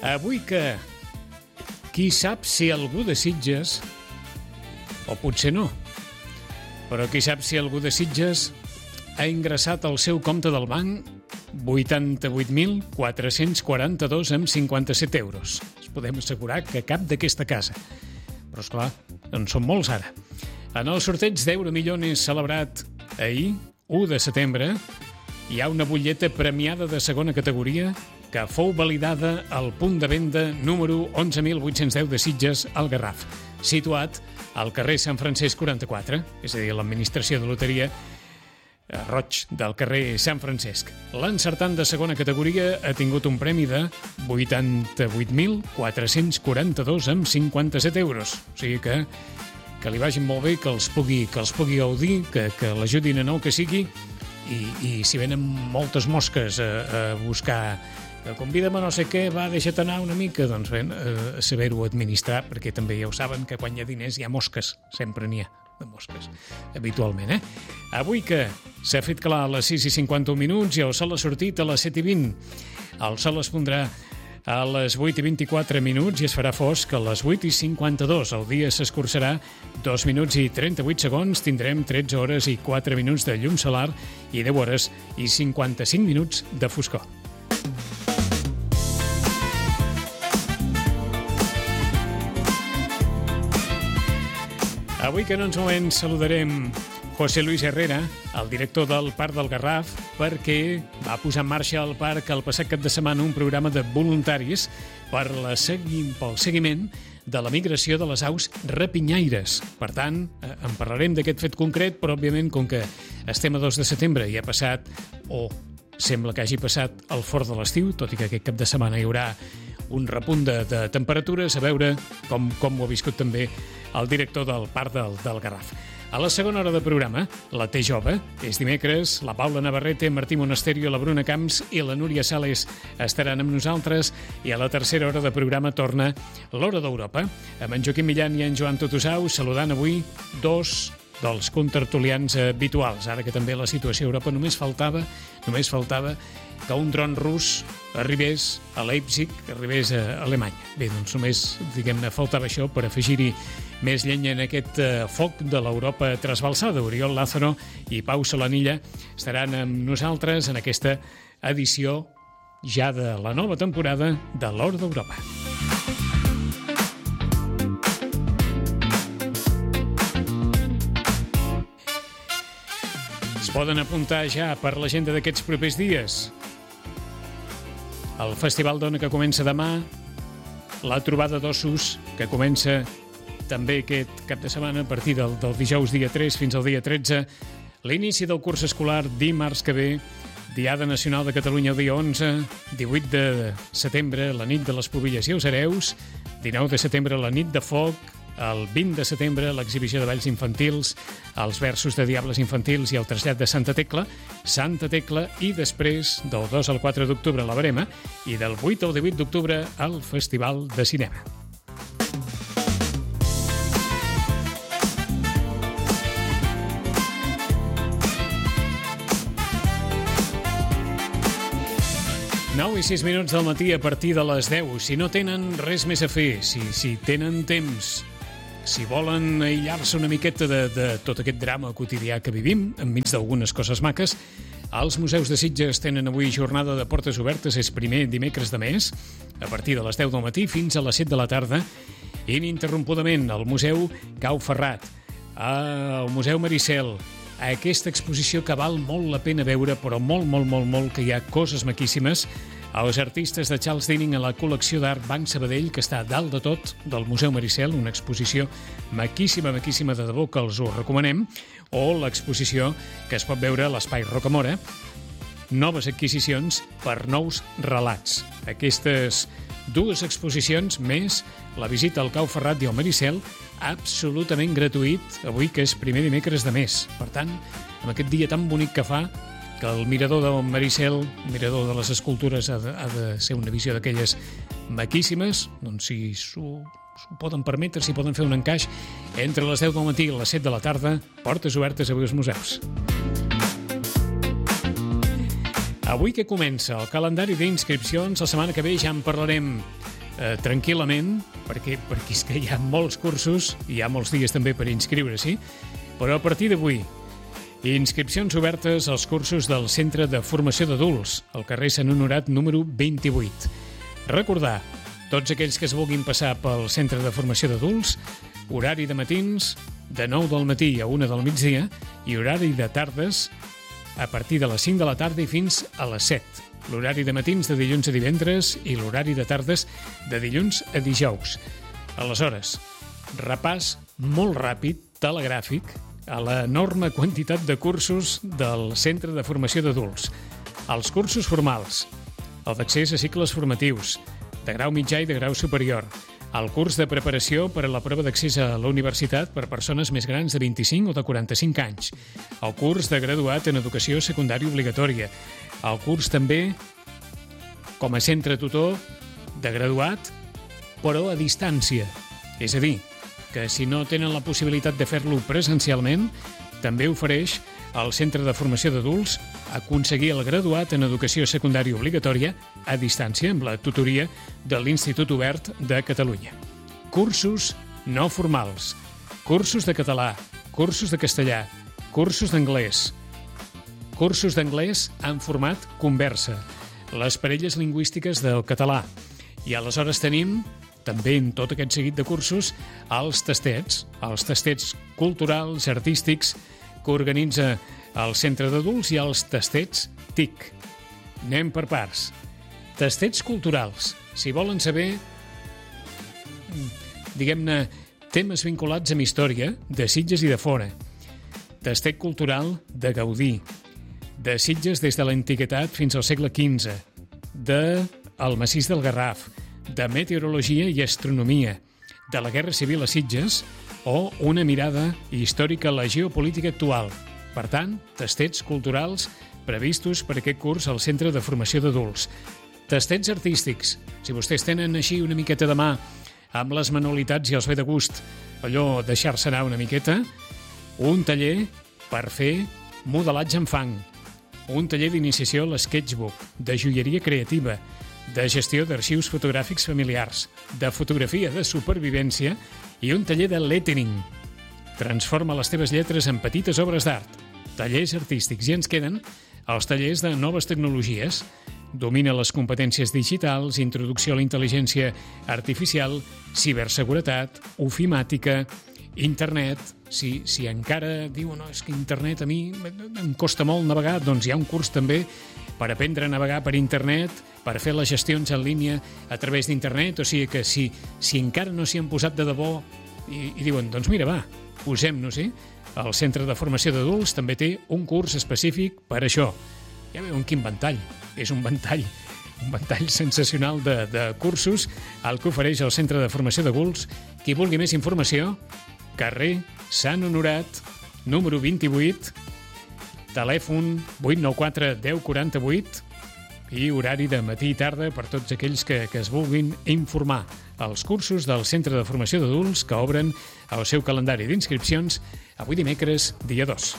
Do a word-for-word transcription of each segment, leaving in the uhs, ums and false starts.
Avui que qui sap si algú de Sitges, o potser no, però qui sap si algú de Sitges ha ingressat al seu compte del banc vuitanta-vuit mil quatre-cents quaranta-dos amb cinquanta-set euros. Us podem assegurar que cap d'aquesta casa. Però, esclar, en són molts ara. En el sorteig d'Euromillones celebrat ahir, u de setembre, hi ha una butlleta premiada de segona categoria que fou validada al punt de venda número onze mil vuit-cents deu de Sitges, al Garraf, situat al carrer Sant Francesc quaranta-quatre, és a dir, l'administració de loteria Roig del carrer Sant Francesc. L'encertant de segona categoria ha tingut un premi de vuitanta-vuit mil quatre-cents quaranta-dos amb cinquanta-set euros. O sigui que, que li vagin molt bé, que els pugui, que els pugui gaudir, que, que l'ajudin a nou que sigui, i, i si venen moltes mosques a, a buscar, que convida'm a no sé què, va, deixa't anar una mica, doncs bé, a saber-ho administrar, perquè també ja ho saben que quan hi ha diners hi ha mosques, sempre n'hi ha de mosques, habitualment, eh? Avui que s'ha fet clar a les sis i cinquanta-un minuts i el sol ha sortit a les set i vint. El sol es pondrà a les vuit i vint-i-quatre minuts i es farà fosc a les vuit i cinquanta-dos. El dia s'escurçarà dos minuts i trenta-vuit segons. Tindrem tretze hores i quatre minuts de llum solar i deu hores i cinquanta-cinc minuts de foscor. Avui que en uns moments saludarem José Luis Herrera, el director del Parc del Garraf, perquè va posar en marxa al parc el passat cap de setmana un programa de voluntaris per la segui... pel seguiment de la migració de les aus rapinyaires. Per tant, en parlarem d'aquest fet concret, però òbviament, com que estem a dos de setembre i ha passat, o sembla que hagi passat, el fort de l'estiu, tot i que aquest cap de setmana hi haurà un repunt de, de temperatures, a veure com, com ho ha viscut també el director del Parc del, del Garraf. A la segona hora de programa, la Té Jove, és dimecres, la Paula Navarrete, Martí Monasterio, la Bruna Camps i la Núria Sales estaran amb nosaltres, i a la tercera hora de programa torna l'Hora d'Europa, amb en Joaquim Millan i en Joan Tutusau, saludant avui dos dels contertulians habituals. Ara que també la situació a Europa només faltava, només faltava que un dron rus arribés a Leipzig, arribés a Alemanya. Bé, doncs només, diguem-ne, faltava això per afegir-hi més llenya en aquest uh, foc de l'Europa trasbalsada. Oriol Lázaro i Pau Solanilla estaran amb nosaltres en aquesta edició ja de la nova temporada de l'Hora d'Europa. Es poden apuntar ja per l'agenda d'aquests propers dies. El Festival d'Ona que comença demà, la trobada d'ossos que comença també aquest cap de setmana a partir del, del dijous dia tres fins al dia tretze, l'inici del curs escolar dimarts que ve, Diada Nacional de Catalunya el dia onze, divuit de setembre, la nit de les Pubilles i els Hereus, dinou de setembre, la nit de foc, el vint de setembre, l'exhibició de balls infantils, els versos de Diables infantils i el trasllat de Santa Tecla, Santa Tecla, i després, del dos al quatre d'octubre, la Verema, i del vuit al divuit d'octubre, el Festival de Cinema. nou i sis minuts del matí a partir de les deu. Si no tenen res més a fer, si, si tenen temps, si volen aïllar-se una miqueta de, de tot aquest drama quotidià que vivim, enmig d'algunes coses maques, els museus de Sitges tenen avui jornada de portes obertes, és primer dimecres de mes, a partir de les deu del matí fins a les set de la tarda, ininterrompudament al Museu Cau Ferrat, al Museu Maricel, a aquesta exposició que val molt la pena veure, però molt, molt, molt, molt, que hi ha coses maquíssimes, als artistes de Charles Dinning a la col·lecció d'art Banc Sabadell, que està a dalt de tot del Museu Maricel, una exposició maquíssima, maquíssima de debò, que els ho recomanem, o l'exposició que es pot veure a l'Espai Rocamora, noves adquisicions per nous relats. Aquestes dues exposicions, més la visita al Cau Ferrat i al Maricel, absolutament gratuït, avui que és primer dimecres de mes. Per tant, amb aquest dia tan bonic que fa, que el mirador del Maricel, el mirador de les escultures, ha de, ha de ser una visió d'aquelles maquíssimes, doncs si s'ho poden permetre, si poden fer un encaix, entre les deu del matí i les set de la tarda, portes obertes avui als museus. Avui que comença el calendari d'inscripcions, la setmana que ve ja en parlarem eh, tranquil·lament, perquè, perquè és que hi ha molts cursos, i hi ha molts dies també per inscriure-s'hi, però a partir d'avui, inscripcions obertes als cursos del Centre de Formació d'Adults, al carrer Sant Honorat número vint-i-vuit. Recordar, tots aquells que es vulguin passar pel Centre de Formació d'Adults, horari de matins de nou del matí a una del migdia i horari de tardes a partir de les cinc de la tarda i fins a les set. L'horari de matins de dilluns a divendres i l'horari de tardes de dilluns a dijous. Aleshores, repàs molt ràpid, telegràfic, a l'enorme quantitat de cursos del Centre de Formació d'Adults. Els cursos formals, el d'accés a cicles formatius, de grau mitjà i de grau superior, el curs de preparació per a la prova d'accés a la universitat per persones més grans de vint-i-cinc o de quaranta-cinc anys, el curs de graduat en educació secundària obligatòria, el curs també com a centre tutor de graduat, però a distància. És a dir, que si no tenen la possibilitat de fer-lo presencialment, també ofereix al Centre de Formació d'Adults aconseguir el graduat en educació secundària obligatòria a distància amb la tutoria de l'Institut Obert de Catalunya. Cursos no formals, cursos de català, cursos de castellà, cursos d'anglès, cursos d'anglès en format conversa, les parelles lingüístiques del català. I aleshores tenim també en tot aquest seguit de cursos els tastets, els tastets culturals, artístics, que organitza el Centre d'Adults i els tastets T I C. Anem per parts. Tastets culturals. Si volen saber, diguem-ne, temes vinculats amb història, de Sitges i de fora. Tastet cultural de Gaudí, de Sitges des de l'antiguitat fins al segle quinze, de el massís del Garraf, de meteorologia i astronomia, de la Guerra Civil a Sitges o una mirada històrica a la geopolítica actual. Per tant, tastets culturals previstos per aquest curs al Centre de Formació d'Adults. Tastets artístics. Si vostès tenen així una miqueta de mà amb les manualitats i els ve de gust, allò deixar-se anar una miqueta, un taller per fer modelatge en fang, un taller d'iniciació a l'sketchbook, de joieria creativa, de gestió d'arxius fotogràfics familiars, de fotografia de supervivència i un taller de lettering. Transforma les teves lletres en petites obres d'art. Tallers artístics. I ens queden els tallers de noves tecnologies. Domina les competències digitals, introducció a la intel·ligència artificial, ciberseguretat, ofimàtica, internet. Si, si encara diu, no, és que internet a mi em costa molt navegar, doncs hi ha un curs també per aprendre a navegar per internet, per fer les gestions en línia a través d'internet, o sigui que si, si encara no s'hi han posat de debò i, i diuen, doncs mira, va, posem-nos-hi, el Centre de Formació d'Adults també té un curs específic per això. Ja veuen quin ventall, és un ventall, un ventall sensacional de, de cursos al que ofereix el Centre de Formació d'Adults. Qui vulgui més informació, carrer Sant Honorat, número vint-i-vuit, telèfon vuit nou quatre deu quaranta-vuit i horari de matí i tarda per tots aquells que, que es vulguin informar. Els cursos del Centre de Formació d'Adults que obren el seu calendari d'inscripcions avui dimecres, dia dos.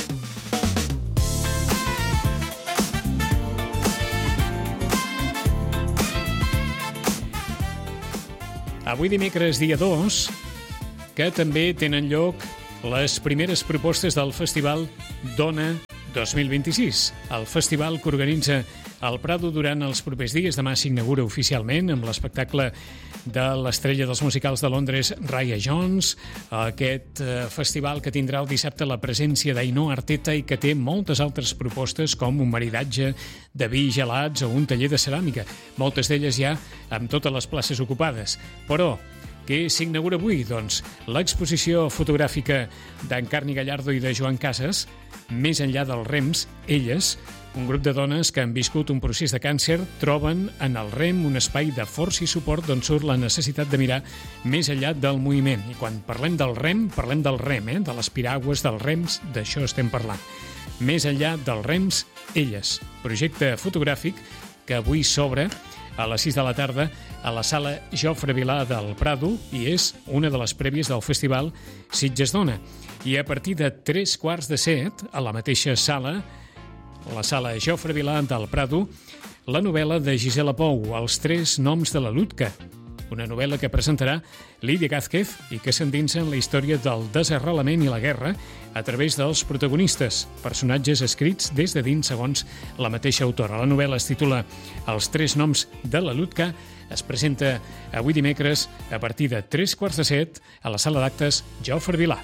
Avui dimecres, dia dos, que també tenen lloc les primeres propostes del Festival Dona dos mil vint-i-sis, el festival que organitza el Prado durant els propers dies. Demà s'inaugura oficialment amb l'espectacle de l'estrella dels musicals de Londres, Raya Jones, aquest festival que tindrà el dissabte la presència d'Ainhoa Arteta i que té moltes altres propostes com un maridatge de vi i gelats o un taller de ceràmica, moltes d'elles ja amb totes les places ocupades. Però què s'inaugura avui? Doncs l'exposició fotogràfica d'en Carni Gallardo i de Joan Casas, Més enllà dels rems, elles, un grup de dones que han viscut un procés de càncer, troben en el rem un espai de força i suport d'on surt la necessitat de mirar més enllà del moviment. I quan parlem del rem, parlem del rem, eh? de les piragües, dels rems, d'això estem parlant. Més enllà dels rems, elles, projecte fotogràfic que avui s'obre a les sis de la tarda a la sala Jofre Vilà del Prado i és una de les prèvies del festival Sitges Dona. I a partir de tres quarts de set, a la mateixa sala, la Sala Jofre Vilà del Prado, la novel·la de Gisela Pou, Els tres noms de la Lutka, una novel·la que presentarà Lídia Gázquez i que s'endinsa en la història del desarrelament i la guerra a través dels protagonistes, personatges escrits des de dins segons la mateixa autora. La novel·la es titula Els tres noms de la Lutka, es presenta avui dimecres a partir de tres quarts de set a la sala d'actes Jofre Vilà.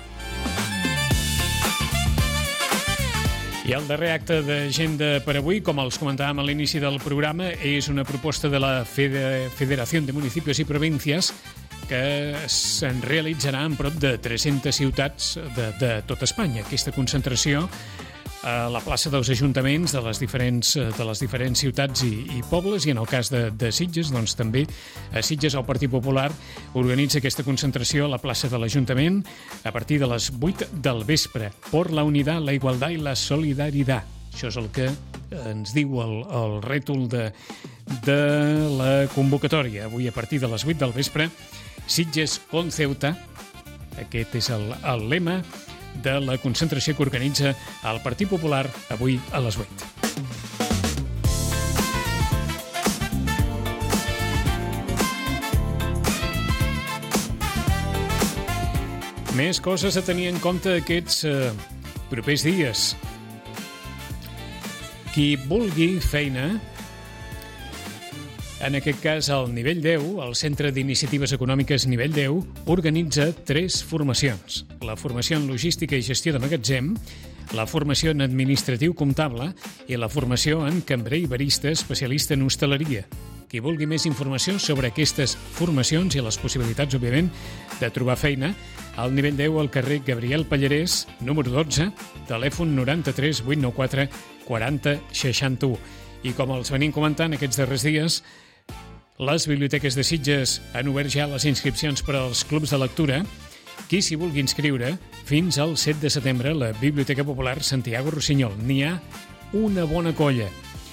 I el darrer acte d'agenda per avui, com els comentàvem a l'inici del programa, és una proposta de la Federació de Municipios i Províncies que se'n realitzarà en prop de tres-centes ciutats de, de tot Espanya. Aquesta concentració a la plaça dels ajuntaments de les diferents, de les diferents ciutats i, i pobles, i en el cas de, de Sitges, doncs també a Sitges el Partit Popular organitza aquesta concentració a la plaça de l'Ajuntament a partir de les vuit del vespre. Por la unidad, la igualdad y la solidaridad. Això és el que ens diu el, el rètol de, de la convocatòria. Avui a partir de les vuit del vespre, Sitges con Ceuta, aquest és el, el lema de la concentració que organitza el Partit Popular avui a les vuit. Més coses a tenir en compte aquests eh, propers dies. Qui vulgui feina, en aquest cas al nivell deu, el Centre d'Iniciatives Econòmiques nivell deu, organitza tres formacions. La formació en logística i gestió de magatzem, la formació en administratiu comptable i la formació en cambrer i barista especialista en hostaleria. Qui vulgui més informació sobre aquestes formacions i les possibilitats, òbviament, de trobar feina, al nivell deu al carrer Gabriel Pallarès, número dotze, telèfon noranta-tres vuit nou quatre quaranta seixanta-u. I com els venim comentant aquests darrers dies, les biblioteques de Sitges han obert ja les inscripcions per als clubs de lectura. Qui s'hi vulgui inscriure, fins al set de setembre, la Biblioteca Popular Santiago Rossinyol. N'hi ha una bona colla.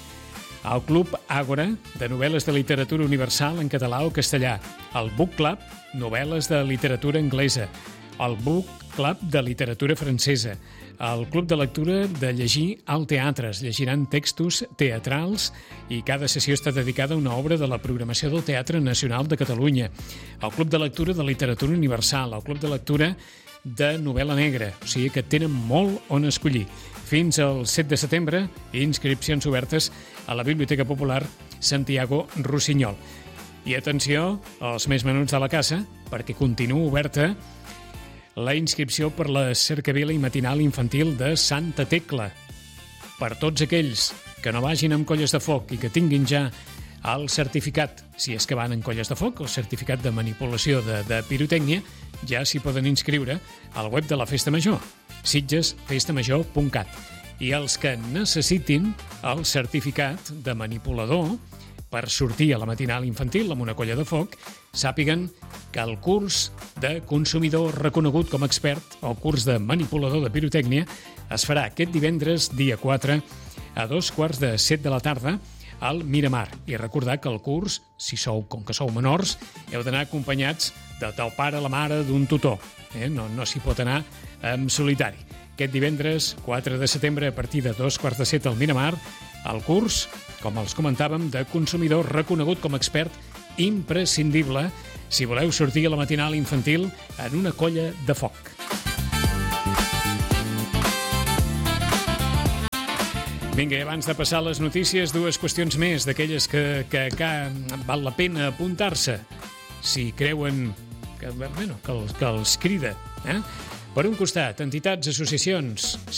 El Club Àgora, de novel·les de literatura universal en català o castellà. El Book Club, novel·les de literatura anglesa. El Book Club de literatura francesa. El Club de lectura de llegir al teatre. Es llegiran textos teatrals i cada sessió està dedicada a una obra de la programació del Teatre Nacional de Catalunya. El Club de lectura de literatura universal. El Club de lectura de novel·la negra. O sigui que tenen molt on escollir. Fins al set de setembre, inscripcions obertes a la Biblioteca Popular Santiago Rossinyol. I atenció als més menuts de la casa, perquè continua oberta la inscripció per la cercavila i matinal infantil de Santa Tecla. Per tots aquells que no vagin amb colles de foc i que tinguin ja el certificat, si és que van en colles de foc, el certificat de manipulació de, de pirotècnia, ja s'hi poden inscriure al web de la Festa Major, sitges festa major punt cat. I els que necessitin el certificat de manipulador per sortir a la matinal infantil amb una colla de foc, sàpiguen que el curs de consumidor reconegut com a expert, el curs de manipulador de pirotècnia, es farà aquest divendres, dia quatre, a dos quarts de set de la tarda, al Miramar. I recordar que el curs, si sou, com que sou menors, heu d'anar acompanyats de tal pare, la mare, d'un tutor. Eh? No, no s'hi pot anar en solitari. Aquest divendres, quatre de setembre, a partir de dos quarts de set al Miramar, el curs, com els comentàvem, de consumidor reconegut com a expert imprescindible si voleu sortir a la matinal infantil en una colla de foc. Vinga, i abans de passar les notícies, dues qüestions més d'aquelles que, que, que val la pena apuntar-se si creuen que, bueno, que, els, que els crida. Eh? Per un costat, entitats, associacions,